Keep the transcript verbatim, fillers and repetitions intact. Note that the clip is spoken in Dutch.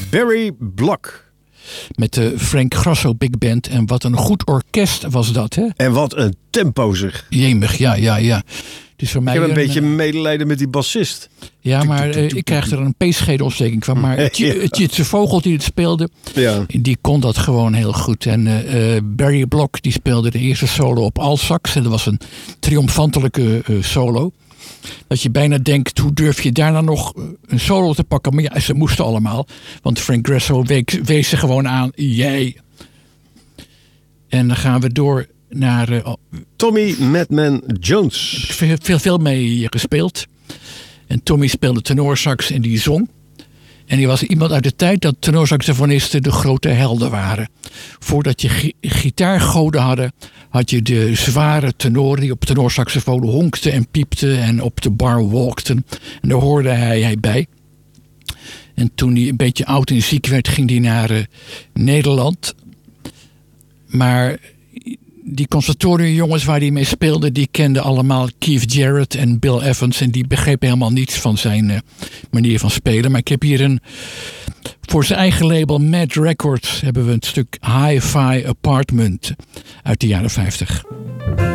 Barry Block. Met de Frank Grasso Big Band. En wat een goed orkest was dat, hè? En wat een tempo zeg. Jemig, ja, ja, ja. Dus voor mij ik heb een, een beetje uh, medelijden met die bassist. Ja, maar uh, ik krijg er een peeschedelontsteking van. Maar het ja. Jitse Vogel die het speelde, ja. die kon dat gewoon heel goed. En uh, Barry Block die speelde de eerste solo op altsax. En dat was een triomfantelijke uh, solo. Dat je bijna denkt, hoe durf je daarna nog een solo te pakken? Maar ja, ze moesten allemaal. Want Frank Grasso wees ze gewoon aan. Jij. En dan gaan we door naar... Uh, Tommy Madman Jones. Ik heb veel, veel mee gespeeld. En Tommy speelde tenorsax en die zong. En die was iemand uit de tijd dat tenorsaxofonisten de grote helden waren. Voordat je gi- gitaargoden hadden, had je de zware tenoren die op tenorsaxofoon honkten en piepten en op de bar walkten. En daar hoorde hij, hij bij. En toen hij een beetje oud en ziek werd, ging hij naar uh, Nederland. Maar die conservatoriumjongens waar hij mee speelde, die kenden allemaal Keith Jarrett en Bill Evans. En die begrepen helemaal niets van zijn uh, manier van spelen. Maar ik heb hier een... Voor zijn eigen label Mad Records hebben we een stuk Hi-Fi Apartment uit de jaren vijftig.